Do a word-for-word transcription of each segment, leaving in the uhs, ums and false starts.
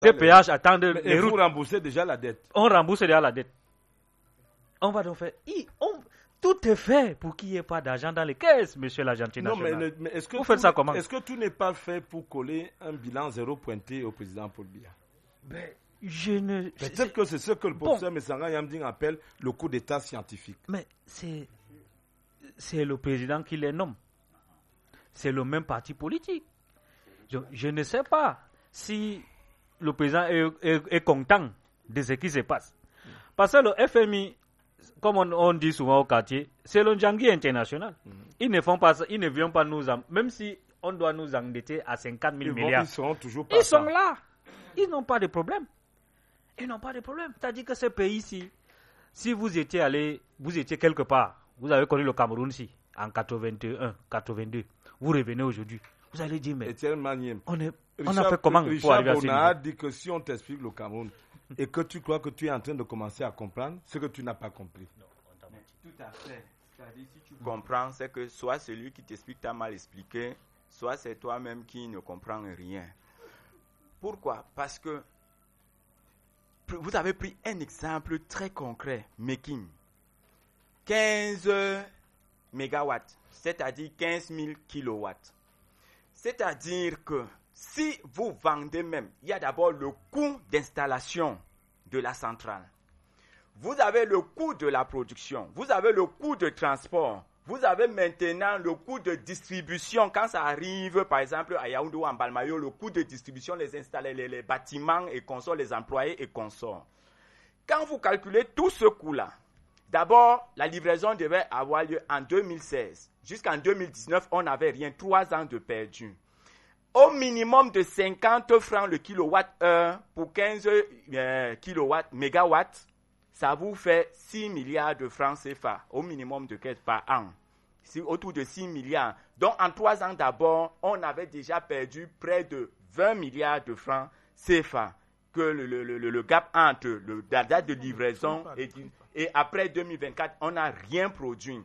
Des péages attendent mais les et vous routes. remboursez déjà la dette. On rembourse déjà la dette. On va donc faire... I- on- Tout est fait pour qu'il n'y ait pas d'argent dans les caisses, monsieur l'agenti Non, national. mais, le- mais est-ce que Vous tout faites ça n'est- comment? Est-ce que tout n'est pas fait pour coller un bilan zéro pointé au président Paul Biya? Ben, je ne... Peut-être c'est- que c'est ce que le Bon. professeur Messanga Yamding appelle le coup d'état scientifique. Mais c'est... C'est le président qui les nomme. C'est le même parti politique. Je, je ne sais pas si le président est, est- est content de ce qui se passe. Parce que le F M I, comme on, on dit souvent au quartier, c'est le Djangui international. Ils ne font pas ça, ils ne viennent pas nous... en- Même si on doit nous endetter à cinquante mille Ils, vont- milliards. ils seront toujours Ils sont partants. là. Ils n'ont pas de problème. Ils n'ont pas de problème. C'est-à-dire que ce pays-ci, si vous étiez allé, vous étiez quelque part, vous avez connu le Cameroun ici, en quatre-vingt-un, quatre-vingt-deux, vous revenez aujourd'hui, vous allez dire, mais Étienne Maniem. on, est, on a Richard- fait comment pour Richard arriver à ce Bonnard niveau? dit que si on t'explique le Cameroun et que tu crois que tu es en train de commencer à comprendre, c'est que tu n'as pas compris. Tout à fait. C'est-à-dire, si tu comprends, c'est que soit celui qui t'explique t'a mal expliqué, soit c'est toi-même qui ne comprends rien. Pourquoi? Parce que vous avez pris un exemple très concret, Mekim. quinze mégawatts, c'est-à-dire quinze mille kilowatts. C'est-à-dire que si vous vendez même, il y a d'abord le coût d'installation de la centrale. Vous avez le coût de la production, vous avez le coût de transport, vous avez maintenant le coût de distribution. Quand ça arrive, par exemple, à Yaoundé ou en Balmayo, le coût de distribution, les installer, les, les bâtiments et consorts, les employés et consorts. Quand vous calculez tout ce coût-là, d'abord, la livraison devait avoir lieu en deux mille seize. Jusqu'en deux mille dix-neuf, on n'avait rien, trois ans de perdu. Au minimum de cinquante francs le kilowatt-heure pour quinze euh, kilowatts, mégawatts, ça vous fait six milliards de francs C F A, au minimum de quinze par an. C'est autour de six milliards. Donc, en trois ans d'abord, on avait déjà perdu près de vingt milliards de francs C F A. Que le, le, le, le gap entre le, la date de livraison et, et après deux mille vingt-quatre, on n'a rien produit.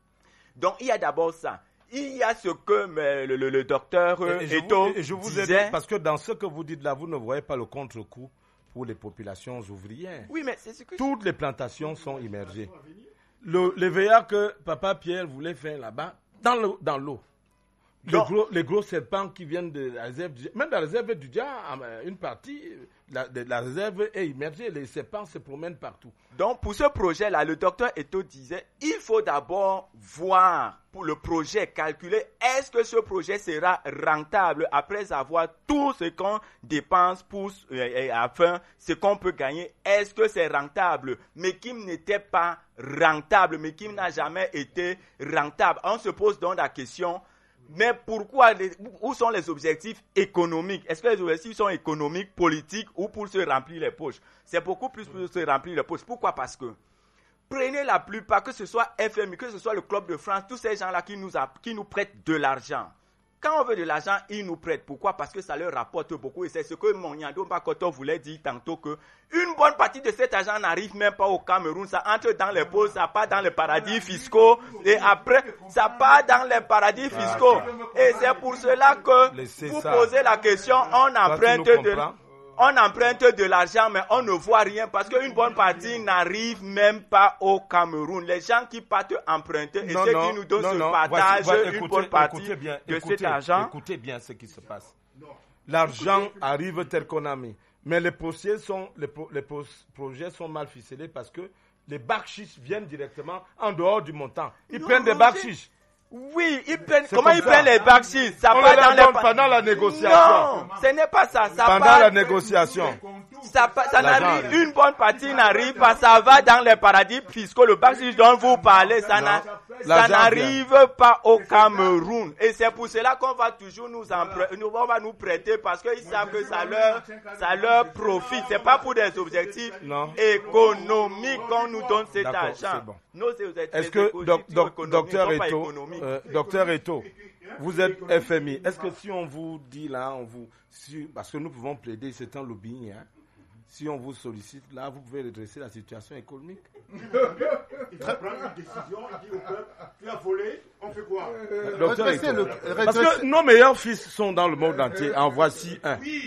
Donc, il y a d'abord ça. Il y a ce que mais, le, le, le docteur Et, et je Eto vous, et je vous disait. ai, parce que dans ce que vous dites là, vous ne voyez pas le contre-coup pour les populations ouvrières. Oui, mais c'est ce que Toutes les plantations sont immergées. Le, les V A que Papa Pierre voulait faire là-bas, dans l'eau. Dans l'eau. Les Donc- gros, les gros serpents qui viennent de la réserve, du- même la réserve du Dia, une partie la, de la réserve est immergée, les serpents se promènent partout. Donc, pour ce projet-là, le docteur Eto disait, il faut d'abord voir pour le projet, calculer, est-ce que ce projet sera rentable après avoir tout ce qu'on dépense pour, euh, afin, ce qu'on peut gagner, est-ce que c'est rentable? Mais Kim n'était pas rentable, mais Kim n'a jamais été rentable. On se pose donc la question, mais pourquoi, les, où sont les objectifs économiques? Est-ce que les objectifs sont économiques, politiques ou pour se remplir les poches? C'est beaucoup plus pour se remplir les poches. Pourquoi? Parce que prenez la plupart, que ce soit F M I, que ce soit le Club de France, tous ces gens-là qui nous, a, qui nous prêtent de l'argent. Quand on veut de l'argent, ils nous prêtent. Pourquoi? Parce que ça leur rapporte beaucoup. Et c'est ce que Moniando Bakoto voulait dire tantôt, que une bonne partie de cet argent n'arrive même pas au Cameroun. Ça entre dans les poches, ça part dans les paradis fiscaux. Et après, ça part dans les paradis fiscaux. Et c'est pour cela que Laissez vous ça. posez la question, on Toi, tu emprunte nous de... comprends? On emprunte de l'argent, mais on ne voit rien parce qu'une bonne partie n'arrive même pas au Cameroun. Les gens qui partent emprunter et Non, ceux non, qui nous donnent non, ce non. partage Voici- voici- une écoutez- bonne partie écoutez bien, de écoutez, cet argent. Écoutez bien ce qui se passe. L'argent arrive tel qu'on a mis. Mais les projets sont, les, pro- les pro- projets sont mal ficelés parce que les bacs-chiches viennent directement en dehors du montant. Ils Non, prennent des Roger. bacs-chiches. Oui, ils prennent, C'est comment comme ils ça. prennent les bacs-chiches? Ça On part les dans donne les... pendant la négociation. Non, ce n'est pas ça. Ça Pendant part- la négociation. Ça, pa- ça L'argent n'arrive, arrive. une bonne partie n'arrive pas, ça va dans les paradis fiscaux. Le bac-chiche dont vous parlez, ça n'a- ça L'argent n'arrive pas au Cameroun. Et c'est pour cela qu'on va toujours nous, empre- nous on va nous prêter parce qu'ils savent que ça leur, ça leur profite. C'est pas pour des objectifs Non. économiques qu'on nous donne cet D'accord, argent. c'est bon. Nos objectifs Est-ce que, doc- objectifs doc- économiques docteur sont pas Eto, économiques. euh, docteur Eto, vous êtes F M I. Est-ce que si on vous dit là, on vous, si- parce que nous pouvons plaider, c'est un lobbying, hein, si on vous sollicite là, vous pouvez redresser la situation économique? Il faut prendre une décision, il dit au peuple, tu as volé, on fait quoi? Docteur redresser Eto. le- Parce redresser- que nos meilleurs fils sont dans le monde entier. En voici un. Oui, oui,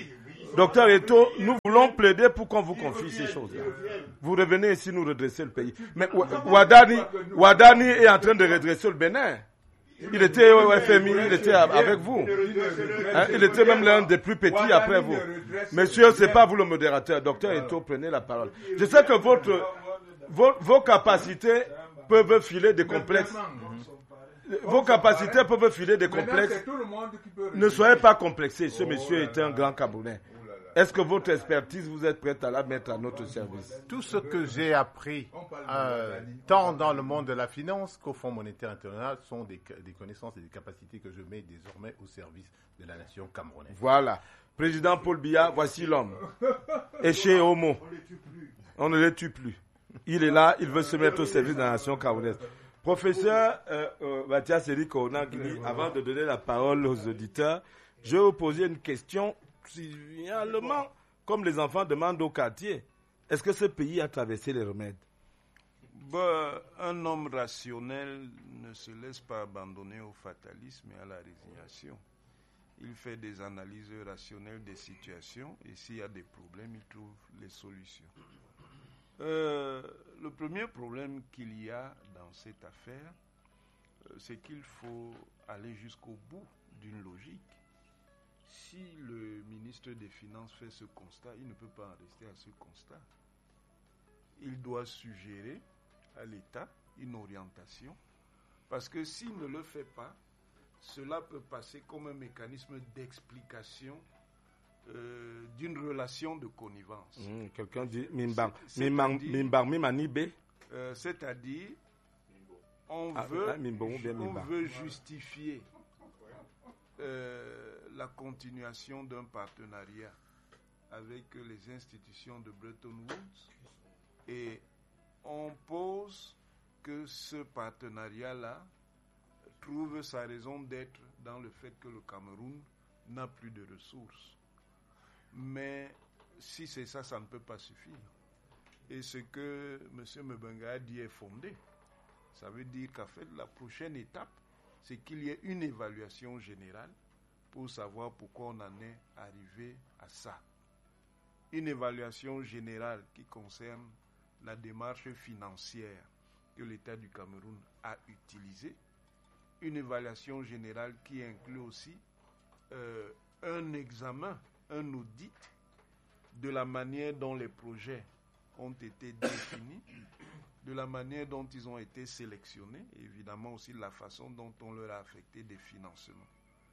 Docteur Eto'o, nous voulons plaider pour qu'on vous confie ces choses-là. Vous revenez ici nous redresser le pays. Mais Ouadani, Ouadani est en train de redresser le Bénin. Il était au F M I, il était avec vous. Hein, il était même l'un des plus petits après vous. Monsieur, c'est pas vous le modérateur. Docteur Eto'o, prenez la parole. Je sais que votre, vos, vos capacités peuvent filer des complexes. Vos capacités peuvent filer des complexes. Ne soyez pas complexés. Ce monsieur est un grand Camerounais. Est-ce que votre expertise, vous êtes prête à la mettre à notre service? Tout ce que j'ai appris, euh, tant dans le monde de la finance qu'au Fonds monétaire international, sont des, des connaissances et des capacités que je mets désormais au service de la nation camerounaise. Voilà. Président Paul Biya, voici l'homme. Et chez Homo, on ne le tue plus. Il est là, il veut se mettre au service de la nation camerounaise. Professeur euh, euh, Mathias Eric Onangili, avant de donner la parole aux auditeurs, je vais vous poser une question. Finalement, comme les enfants demandent au quartier, est-ce que ce pays a traversé les remèdes? Ben, un homme rationnel ne se laisse pas abandonner au fatalisme et à la résignation. Il fait des analyses rationnelles des situations et s'il y a des problèmes, il trouve les solutions. Euh, le premier problème qu'il y a dans cette affaire, euh, c'est qu'il faut aller jusqu'au bout d'une logique. Si le ministre des Finances fait ce constat, il ne peut pas en rester à ce constat. Il doit suggérer à l'État une orientation, parce que s'il ne le fait pas, cela peut passer comme un mécanisme d'explication euh, d'une relation de connivence. Mmh, quelqu'un dit Mimbar, Mimbar, Mimbar, Mimanibé. Euh, c'est-à-dire, on ah, veut, ah, Mimbar, on veut justifier Euh, la continuation d'un partenariat avec les institutions de Bretton Woods et on pose que ce partenariat-là trouve sa raison d'être dans le fait que le Cameroun n'a plus de ressources. Mais si c'est ça, ça ne peut pas suffire. Et ce que M. Mbenga a dit est fondé. Ça veut dire qu'en fait, la prochaine étape, c'est qu'il y ait une évaluation générale pour savoir pourquoi on en est arrivé à ça. Une évaluation générale qui concerne la démarche financière que l'État du Cameroun a utilisée. Une évaluation générale qui inclut aussi euh, un examen, un audit de la manière dont les projets ont été définis, de la manière dont ils ont été sélectionnés, et évidemment aussi de la façon dont on leur a affecté des financements.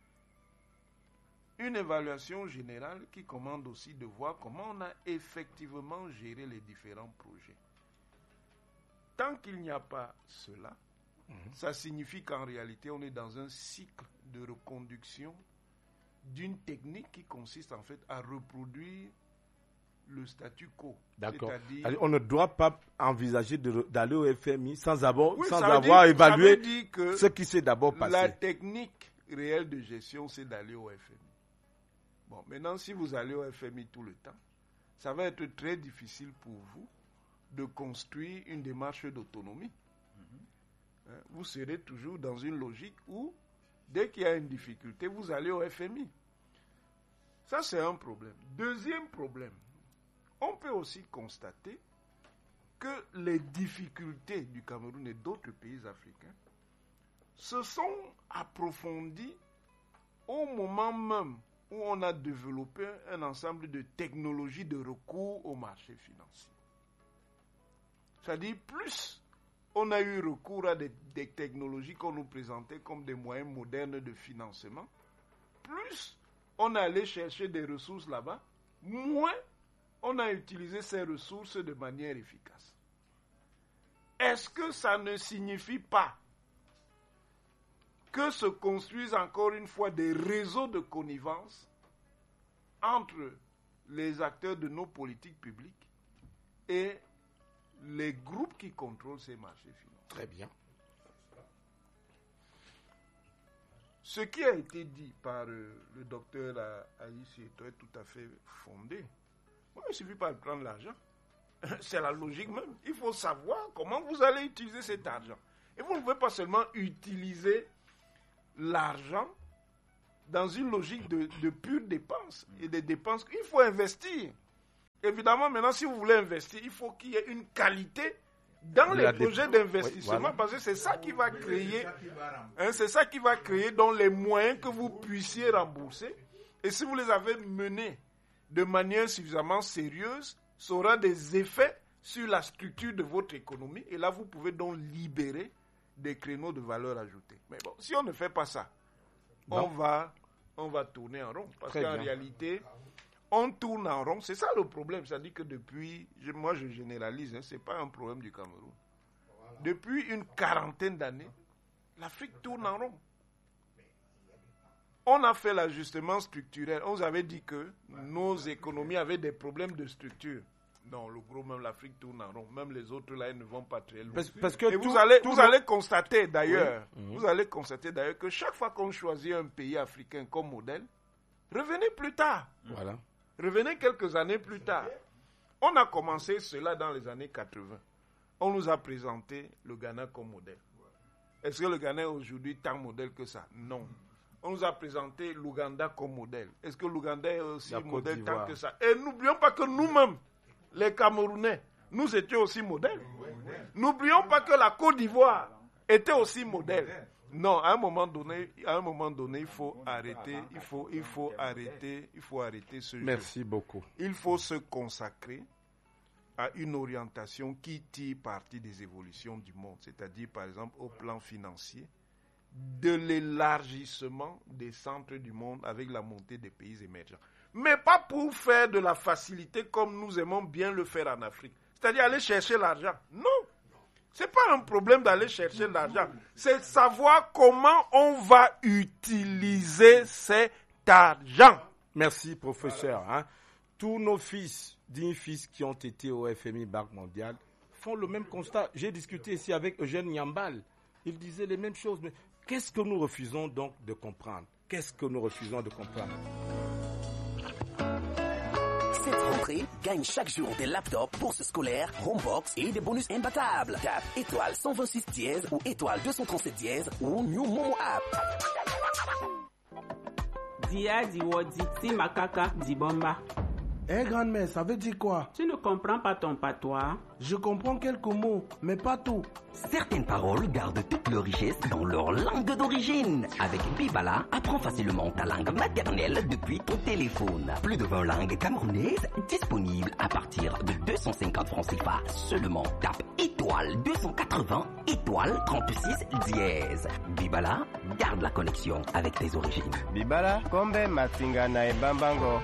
Une évaluation générale qui commande aussi de voir comment on a effectivement géré les différents projets. Tant qu'il n'y a pas cela, mmh. ça signifie qu'en réalité, on est dans un cycle de reconduction d'une technique qui consiste en fait à reproduire le statu quo. D'accord. C'est-à-dire, Alors, on ne doit pas envisager de, d'aller au F M I sans avoir, oui, sans ça avoir dire, évalué ça veut dire que ce qui s'est d'abord passé. La technique réelle de gestion, c'est d'aller au F M I. Bon, maintenant, si vous allez au F M I tout le temps, ça va être très difficile pour vous de construire une démarche d'autonomie. Mm-hmm. Hein, vous serez toujours dans une logique où, dès qu'il y a une difficulté, vous allez au F M I. Ça, c'est un problème. Deuxième problème, on peut aussi constater que les difficultés du Cameroun et d'autres pays africains se sont approfondies au moment même où on a développé un ensemble de technologies de recours au marché financier. C'est-à-dire, plus on a eu recours à des, des technologies qu'on nous présentait comme des moyens modernes de financement, plus on est allé chercher des ressources là-bas, moins on a utilisé ces ressources de manière efficace. Est-ce que ça ne signifie pas que se construisent encore une fois des réseaux de connivence entre les acteurs de nos politiques publiques et les groupes qui contrôlent ces marchés financiers? Très bien. Ce qui a été dit par euh, le docteur Aïssi est tout à fait fondé. Bon, il ne suffit pas de prendre l'argent. C'est la logique même. Il faut savoir comment vous allez utiliser cet argent. Et vous ne pouvez pas seulement utiliser l'argent dans une logique de, de pure dépense et des dépenses. Il faut investir. Évidemment, maintenant, si vous voulez investir, il faut qu'il y ait une qualité dans les projets d'investissement, oui, voilà. Parce que c'est ça qui va créer, hein, c'est ça qui va créer donc les moyens que vous puissiez rembourser. Et si vous les avez menés de manière suffisamment sérieuse, ça aura des effets sur la structure de votre économie. Et là, vous pouvez donc libérer des créneaux de valeur ajoutée. Mais bon, si on ne fait pas ça, on va, on va tourner en rond. Parce Très qu'en bien. réalité, on tourne en rond. C'est ça le problème. C'est-à-dire que depuis, je, moi je généralise, hein, ce n'est pas un problème du Cameroun. Voilà. Depuis une quarantaine d'années, l'Afrique tourne en rond. On a fait l'ajustement structurel. On nous avait dit que nos économies avaient des problèmes de structure. Non, le gros, même l'Afrique tourne en rond. Même les autres, là, ils ne vont pas très loin. Parce, parce que Et tout, vous, allez, vous le... allez constater d'ailleurs, oui. mmh. vous allez constater d'ailleurs que chaque fois qu'on choisit un pays africain comme modèle, revenez plus tard. Voilà. Revenez quelques années plus tard. On a commencé cela dans les années quatre-vingts. On nous a présenté le Ghana comme modèle. Est-ce que le Ghana est aujourd'hui tant modèle que ça? Non. On nous a présenté l'Ouganda comme modèle. Est-ce que l'Ouganda est aussi modèle tant que ça? Et n'oublions pas que nous-mêmes, les Camerounais, nous étions aussi modèles. N'oublions pas que la Côte d'Ivoire était aussi modèle. Non, à un moment donné, à un moment donné, il faut arrêter, il faut, il faut arrêter, il faut arrêter ce jeu. Merci beaucoup. Il faut se consacrer à une orientation qui tire parti des évolutions du monde, c'est-à-dire par exemple au plan financier, de l'élargissement des centres du monde avec la montée des pays émergents. Mais pas pour faire de la facilité comme nous aimons bien le faire en Afrique, c'est-à-dire aller chercher l'argent. Non. Ce n'est pas un problème d'aller chercher l'argent. C'est savoir comment on va utiliser cet argent. Merci, professeur. Hein. Tous nos fils, dignes fils qui ont été au F M I Banque mondiale, font le même constat. J'ai discuté ici avec Eugène Nyambal. Il disait les mêmes choses. Mais qu'est-ce que nous refusons donc de comprendre? Qu'est-ce que nous refusons de comprendre? Cette rentrée, gagne chaque jour des laptops, bourses scolaires, Homebox et des bonus imbattables. Tape étoile cent vingt-six dièse ou étoile deux cent trente-sept dièse ou New Momo App. Dia diwo diti makaka dibomba. Eh, grand-mère, ça veut dire quoi? Tu ne comprends pas ton patois? Je comprends quelques mots, mais pas tout. Certaines paroles gardent toute leur richesse dans leur langue d'origine. Avec Bibala, apprends facilement ta langue maternelle depuis ton téléphone. Plus de vingt langues camerounaises disponibles à partir de deux cent cinquante francs C F A seulement. Tape étoile deux cent quatre-vingts, étoile trente-six dièse. Bibala, garde la connexion avec tes origines. Bibala, kombe matingana et bambango.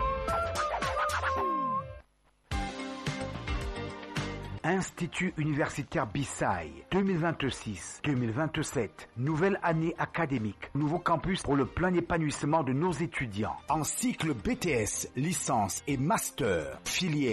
Institut universitaire Bissai, deux mille vingt-six deux mille vingt-sept, nouvelle année académique, nouveau campus pour le plein épanouissement de nos étudiants. En cycle B T S, licence et master, filière